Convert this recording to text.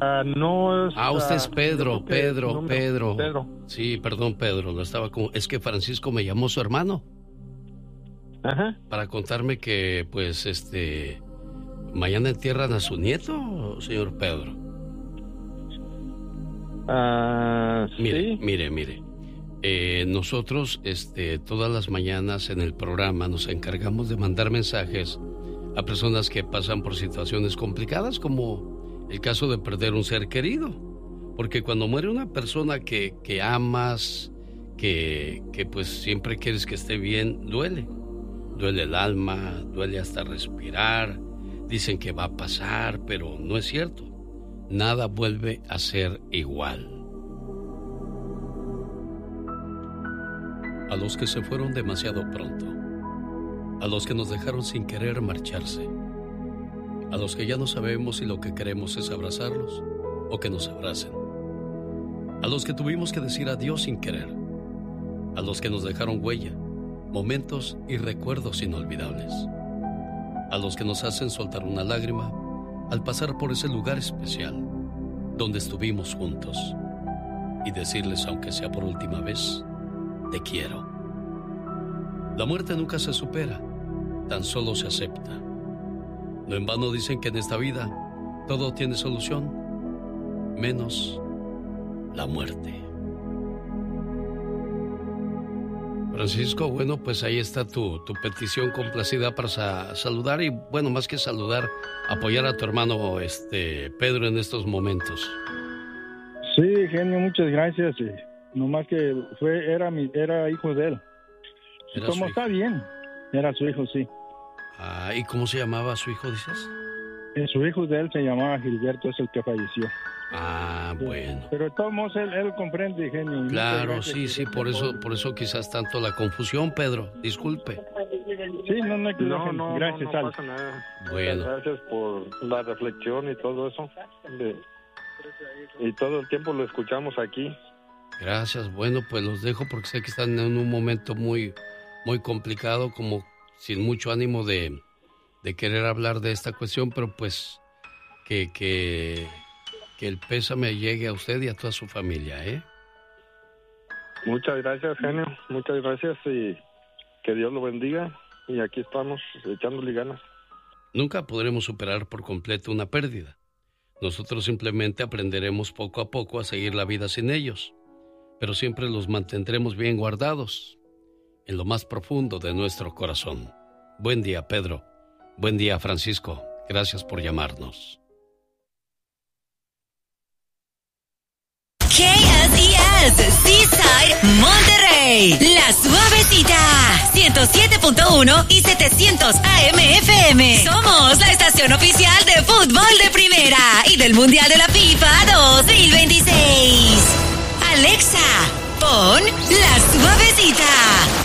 No es... usted es Pedro, Pedro. Pedro. Sí, perdón, Pedro, es que Francisco me llamó su hermano. Ajá. Para contarme que, pues, mañana entierran a su nieto, señor Pedro. Sí. Mire. Nosotros, todas las mañanas en el programa nos encargamos de mandar mensajes a personas que pasan por situaciones complicadas, como el caso de perder un ser querido. Porque cuando muere una persona que amas, que pues siempre quieres que esté bien, duele. Duele el alma, duele hasta respirar. Dicen que va a pasar, pero no es cierto. Nada vuelve a ser igual. A los que se fueron demasiado pronto, a los que nos dejaron sin querer marcharse, a los que ya no sabemos si lo que queremos es abrazarlos o que nos abracen, a los que tuvimos que decir adiós sin querer, a los que nos dejaron huella, momentos y recuerdos inolvidables, a los que nos hacen soltar una lágrima al pasar por ese lugar especial donde estuvimos juntos y decirles, aunque sea por última vez, te quiero. La muerte nunca se supera, tan solo se acepta. No en vano dicen que en esta vida todo tiene solución, menos la muerte. Francisco, bueno, pues ahí está tu petición complacida para saludar y, bueno, más que saludar, apoyar a tu hermano Pedro en estos momentos. Sí, genio, muchas gracias. Nomás que era hijo de él. Como está bien, era su hijo, sí. ¿Y cómo se llamaba su hijo, dices? Su hijo de él se llamaba Gilberto, es el que falleció. Bueno. Pero de todos modos él comprende, genio. Claro, sí, por eso quizás tanto la confusión, Pedro. Disculpe. Sí, no, gracias, no pasa nada. Bueno. Gracias por la reflexión y todo eso. Y todo el tiempo lo escuchamos aquí. Gracias, bueno, pues los dejo porque sé que están en un momento muy, muy complicado, como sin mucho ánimo de querer hablar de esta cuestión, pero pues que el pésame llegue a usted y a toda su familia, ¿eh? Muchas gracias, genio, muchas gracias y que Dios lo bendiga y aquí estamos echándole ganas. Nunca podremos superar por completo una pérdida. Nosotros simplemente aprenderemos poco a poco a seguir la vida sin ellos, pero siempre los mantendremos bien guardados en lo más profundo de nuestro corazón. Buen día, Pedro. Buen día, Francisco. Gracias por llamarnos. KSES, Seaside, Monterrey. La Suavecita, 107.1 y 700 AM FM. Somos la estación oficial de fútbol de primera y del Mundial de la FIFA